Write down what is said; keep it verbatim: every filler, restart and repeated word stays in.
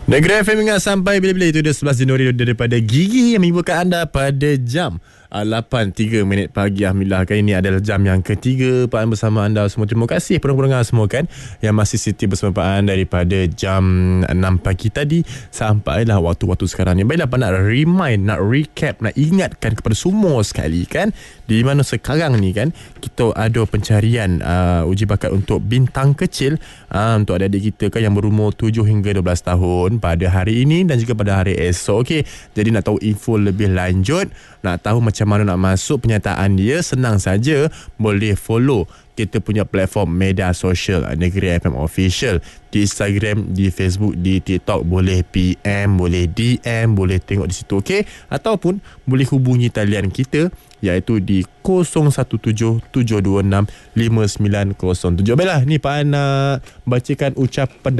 Negeri F M ingat sampai bila-bila. Itu dia sebelas Januari daripada Gigi yang menghiburkan anda pada jam lapan tiga minit pagi. Alhamdulillah, kali ini adalah jam yang ketiga Pak An bersama anda semua. Terima kasih pendengar-pendengar semua kan yang masih setia bersama Pak An daripada jam enam pagi tadi sampailah waktu-waktu sekarang ni. Baiklah Pak, nak remind, nak recap, nak ingatkan kepada semua sekali kan, di mana sekarang ni kan kita ada pencarian uh, uji bakat untuk bintang kecil uh, untuk adik-adik kita kan yang berumur tujuh hingga dua belas tahun pada hari ini dan juga pada hari esok. Okey, jadi nak tahu info lebih lanjut, nak tahu macam mana nak masuk penyertaan dia, senang saja boleh follow kita punya platform media sosial Negeri F M Official di Instagram, di Facebook, di TikTok. Boleh P M, boleh D M, boleh tengok di situ. Okey, ataupun boleh hubungi talian kita iaitu di kosong satu tujuh tujuh dua enam lima sembilan kosong tujuh. Baiklah, ni Pak An nak bacakan ucapan